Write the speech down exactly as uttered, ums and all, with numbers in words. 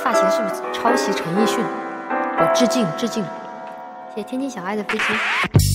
发型是不是抄袭陈奕迅？我致敬致敬，谢谢天津小爱的飞机。